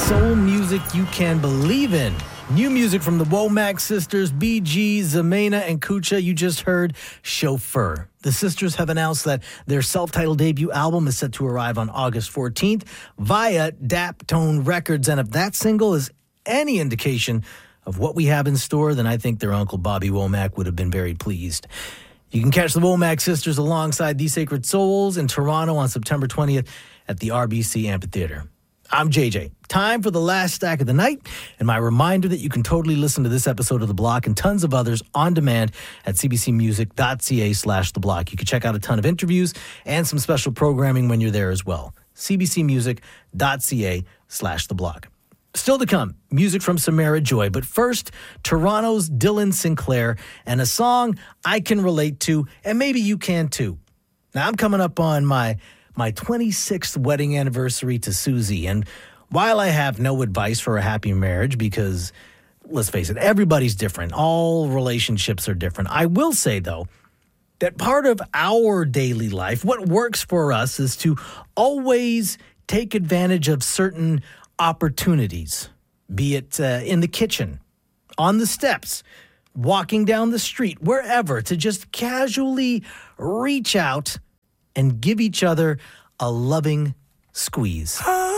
soul music you can believe in. New music from the Womack sisters, BG, Zamena, and Kucha. You just heard Chauffeur. The sisters have announced that their self-titled debut album is set to arrive on August 14th via Daptone Records. And if that single is any indication of what we have in store, then I think their uncle Bobby Womack would have been very pleased. You can catch the Womack sisters alongside The Sacred Souls in Toronto on September 20th at the RBC Amphitheater. I'm JJ. Time for the last stack of the night, and my reminder that you can totally listen to this episode of The Block and tons of others on demand at cbcmusic.ca/The Block. You can check out a ton of interviews and some special programming when you're there as well. cbcmusic.ca/The Block. Still to come, music from Samara Joy, but first, Toronto's Dylan Sinclair and a song I can relate to, and maybe you can too. Now, I'm coming up on my 26th wedding anniversary to Susie, and while I have no advice for a happy marriage, because, let's face it, everybody's different. All relationships are different. I will say, though, that part of our daily life, what works for us is to always take advantage of certain opportunities, be it in the kitchen, on the steps, walking down the street, wherever, to just casually reach out and give each other a loving squeeze.